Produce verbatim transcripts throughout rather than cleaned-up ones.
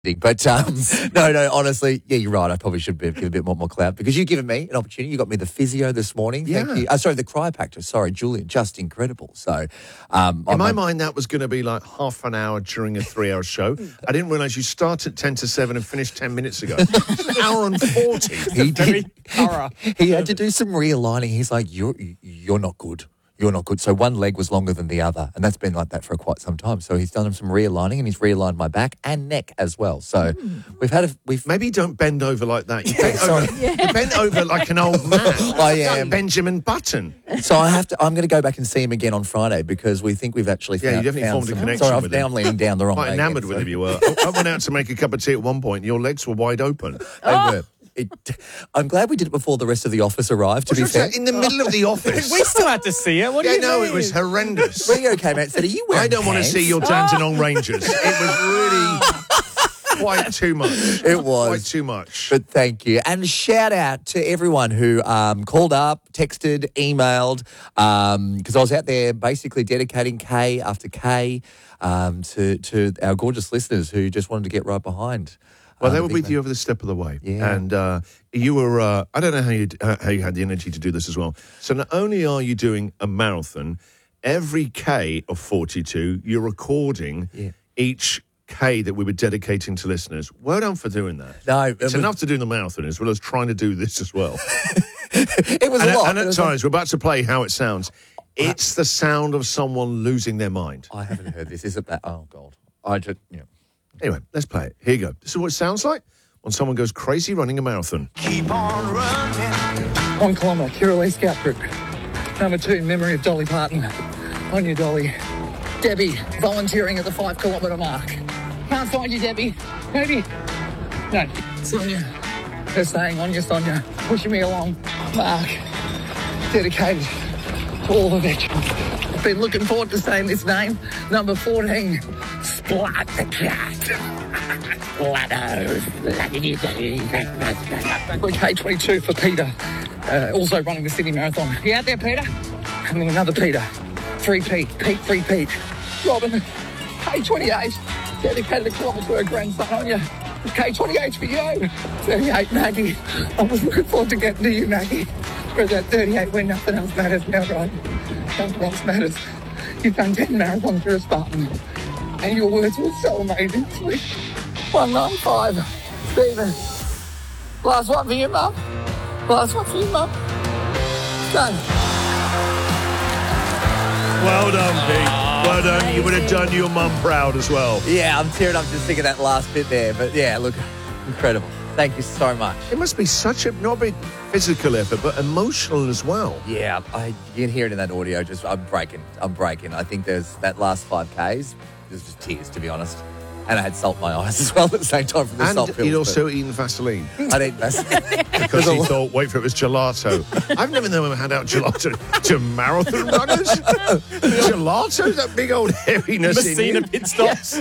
But um, no, no, honestly, yeah, you're right. I probably should give a bit more, more clout because you've given me an opportunity. You got me the physio this morning. Yeah. Thank you. Oh, sorry, the chiropractor. Sorry, Julian. Just incredible. So, um, in I'm, my I'm, mind, that was going to be like half an hour during a three-hour show. I didn't realise you start at ten to seven and finish ten minutes ago. It's an hour and forty. He did. thorough. He had to do some realigning. He's like, you're you're not good. You're not good. So one leg was longer than the other, and that's been like that for quite some time. So he's done some realigning, and he's realigned my back and neck as well. So mm. we've had a we've maybe you don't bend over like that. You bent over, yeah. you bent over like an old man. I am Benjamin Button. So I have to. I'm going to go back and see him again on Friday because we think we've actually yeah, found, you definitely found formed some, a connection. Sorry, with I'm now him. leaning down the wrong way. Quite enamoured again, with so. him you were. I, I went out to make a cup of tea at one point, and your legs were wide open. They oh. were. It, I'm glad we did it before the rest of the office arrived, to What's be fair. In the middle of the office. We still had to see it. What do yeah, you no, mean? it was horrendous. Rio came out and said, are you wearing I don't pants? want to see your Dandenong Rangers. It was really quite too much. It was. Quite too much. But thank you. And shout out to everyone who um, called up, texted, emailed, because um, I was out there basically dedicating K after K um, to, to our gorgeous listeners who just wanted to get right behind. Well, um, they were with you every step of the way. Yeah. And uh, you were, uh, I don't know how you, uh, how you had the energy to do this as well. So not only are you doing a marathon, every K of forty-two, you're recording yeah. each K that we were dedicating to listeners. Well done for doing that. No, It's was... enough to do the marathon as well as trying to do this as well. It was and a lot. And at times, we're about to play How It Sounds. It's the sound of someone losing their mind. I haven't heard this. Is it that? Oh, God. I just, yeah. Anyway, let's play it. Here you go. This is what it sounds like when someone goes crazy running a marathon. Keep on running. One kilometre, Kirrawee Scout Group. Number two, in memory of Dolly Parton. On you, Dolly. Debbie, volunteering at the five kilometre mark. Can't find you, Debbie. Debbie. No, Sonia. Her saying, on you, Sonia. Pushing me along. Mark. Dedicated to all the veterans. I've been looking forward to saying this name. Number fourteen. Splat the cat. Splatters. We're K twenty-two for Peter. Uh, also running the Sydney Marathon. You out there, Peter? And then another Peter. Three Pete. Pete, three Pete. Robin. K twenty-eight. Dedicated a kilometre to her grandson on you. K twenty-eight for you. thirty-eight, Maggie. I was looking forward to getting to you, Maggie. For that thirty-eight where nothing else matters now, right? Nothing else matters. You've done ten marathons for a Spartan. And your words were so amazing. Sweet. one ninety-five. Stephen. Last one for you, Mum. Last one for you, Mum. Done. Well done, Pete. Well done. You would have done your mum proud as well. Yeah, I'm tearing up just thinking that last bit there. But yeah, look, incredible. Thank you so much. It must be such a, not a big physical effort, but emotional as well. Yeah, I, you can hear it in that audio. Just I'm breaking. I'm breaking. I think there's that last five Ks. There's just tears, to be honest. And I had salt in my eyes as well at the same time from the and salt pills. And he'd also eaten Vaseline. I'd eaten Vaseline. Because he thought, wait for it, it was gelato. I've never known him hand out gelato to marathon runners. Gelato? That big old heaviness Messina in you. pit stops.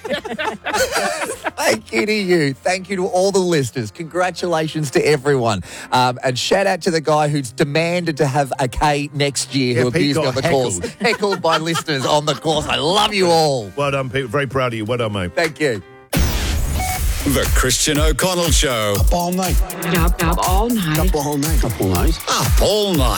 Thank you to you. Thank you to all the listeners. Congratulations to everyone. Um, and shout out to the guy who's demanded to have a K next year yeah, who Pete abused me on the heckled. course. Heckled by listeners on the course. I love you all. Well done, Pete. Very proud of you. Well done, mate. Thank you. The Christian O'Connell Show. Up all night. Up, up all night. Up all night. Up all night. Up all night.